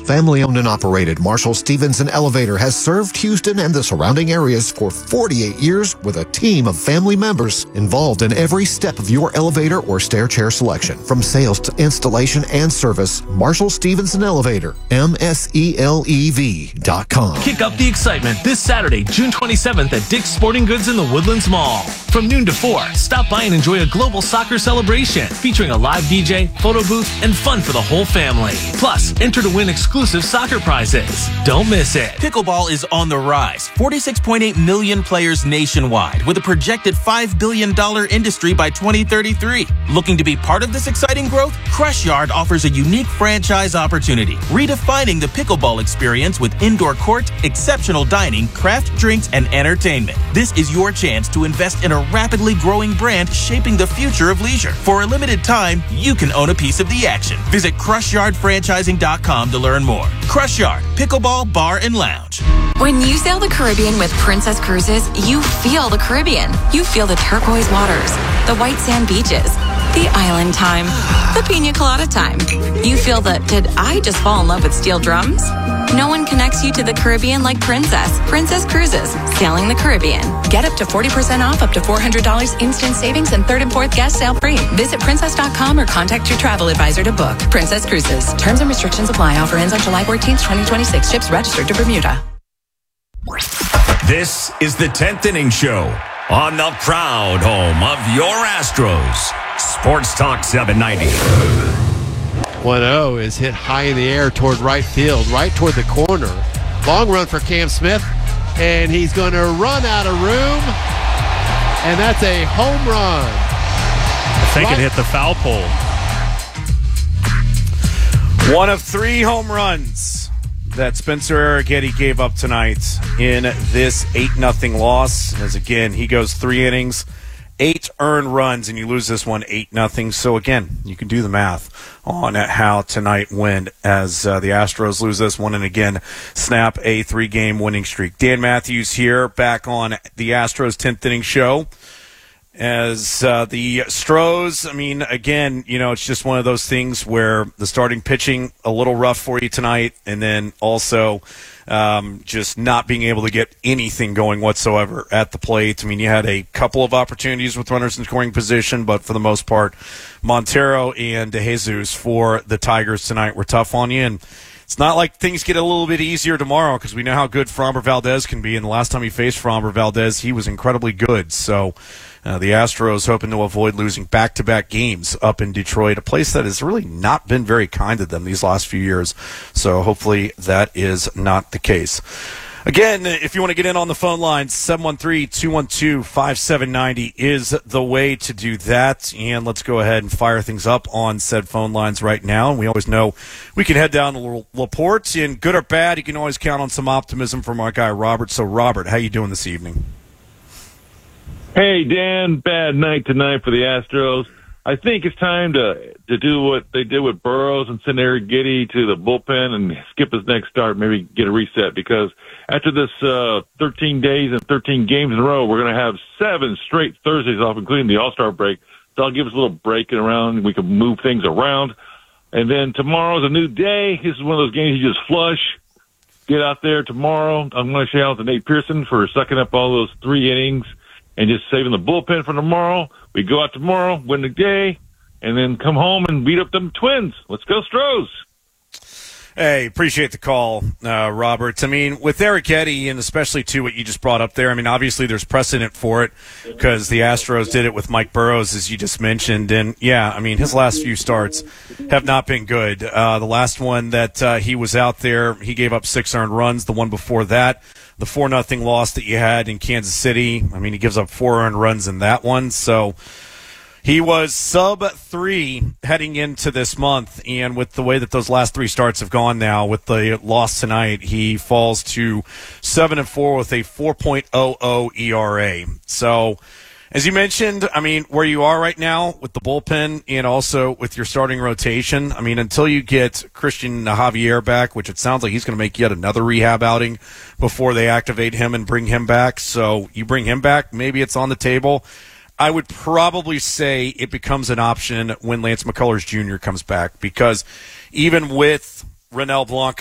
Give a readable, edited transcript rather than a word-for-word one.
Family-owned and operated Marshall Stevenson Elevator has served Houston and the surrounding areas for 48 years with a team of family members involved in every step of your elevator or stair chair selection. From sales to installation and service, Marshall Stevenson Elevator, MSELEV.com. Kick up the excitement this Saturday, June 27th at Dick's Sporting Goods in the Woodlands Mall. From noon to 4, stop by and enjoy a global soccer celebration featuring a live DJ, photo booth, and fun for the whole family. Plus, enter to win exclusive soccer prizes. Don't miss it. Pickleball is on the rise. 46.8 million players nationwide with a projected $5 billion industry by 2033. Looking to be part of this exciting growth? Crush Yard offers a unique franchise opportunity, redefining the pickleball experience with indoor court, exceptional dining, craft drinks, and entertainment. This is your chance to invest in a rapidly growing brand shaping the future of leisure. For a limited time, you can own a piece of the action. Visit CrushYardFranchising.com to learn more. Crush Yard, Pickleball Bar and Lounge. When you sail the Caribbean with Princess Cruises, you feel the Caribbean. You feel the turquoise waters, the white sand beaches, the island time, the pina colada time. You feel the, did I just fall in love with steel drums? No one connects you to the Caribbean like Princess. Princess Cruises, sailing the Caribbean. Get up to 40% off, up to $400 instant savings, and third and fourth guest sale free. Visit princess.com or contact your travel advisor to book. Princess Cruises. Terms and restrictions apply. Offer ends on July 14th, 2026. Ships registered to Bermuda. This is the 10th Inning Show on the proud home of your Astros. Sports Talk 790. 1-0 is hit high in the air toward right field, right toward the corner. Long run for Cam Smith, and he's going to run out of room, and that's a home run. I think it hit the foul pole. One of 3 home runs that Spencer Arrighetti gave up tonight in this 8-0 loss. As again, he goes 3 innings, 8 earned runs, and you lose this one 8-0. So again, you can do the math on how tonight went as the Astros lose this one and again snap a 3-game winning streak. Dan Matthews here, back on the Astros 10th Inning Show. As the Stros, I mean, again, you know, it's just one of those things where the starting pitching a little rough for you tonight, and then also just not being able to get anything going whatsoever at the plate. I mean, you had a couple of opportunities with runners in scoring position, but for the most part, Montero and De Jesus for the Tigers tonight were tough on you, and it's not like things get a little bit easier tomorrow because we know how good Framber Valdez can be, and the last time he faced Framber Valdez, he was incredibly good. So the Astros hoping to avoid losing back-to-back games up in Detroit, a place that has really not been very kind to them these last few years. So hopefully that is not the case. Again, if you want to get in on the phone line, 713-212-5790 is the way to do that. And let's go ahead and fire things up on said phone lines right now. And we always know we can head down to LaPorte, and good or bad, you can always count on some optimism from our guy Robert. So, Robert, how you doing this evening? Hey, Dan, bad night tonight for the Astros. I think it's time to do what they did with Burrows and send Arrighetti to the bullpen and skip his next start, maybe get a reset, because after this 13 days and 13 games in a row, we're going to have 7 straight Thursdays off, including the All-Star break. So I'll give us a little break around. We can move things around. And then tomorrow's a new day. This is one of those games you just flush. Get out there tomorrow. I'm going to shout out to Nate Pearson for sucking up all those 3 innings and just saving the bullpen for tomorrow. We go out tomorrow, win the day, and then come home and beat up them Twins. Let's go, Stros. Hey, appreciate the call, Robert. I mean, with Arrighetti, and especially, too, what you just brought up there, I mean, obviously there's precedent for it because the Astros did it with Mike Burrows, as you just mentioned. And, yeah, I mean, his last few starts have not been good. The last one that he was out there, he gave up 6 earned runs. The one before that, the 4-0 loss that you had in Kansas City, I mean, he gives up 4 earned runs in that one. So he was sub-3 heading into this month, and with the way that those last 3 starts have gone now, with the loss tonight, he falls to 7-4 with a 4.00 ERA. So, as you mentioned, I mean, where you are right now with the bullpen and also with your starting rotation, I mean, until you get Christian Javier back, which it sounds like he's going to make yet another rehab outing before they activate him and bring him back. So you bring him back, maybe it's on the table. I would probably say it becomes an option when Lance McCullers Jr. comes back, because even with Renell Blanc